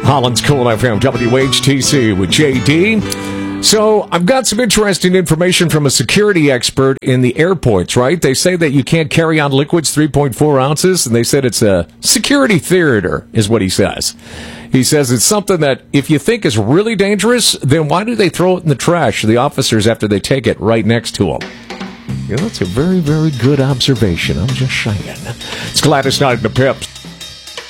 Holland's Cool FM WHTC with JD. So I've got some interesting information from a security expert in the airports, right? They say that you can't carry on liquids 3.4 ounces, and they said it's a security theater, is what he says. He says it's something that if you think is really dangerous, then why do they throw it in the trash, the officers, after they take it right next to them? Yeah, that's a very, very good observation. I'm just saying. It's Gladys Knight and the Pips.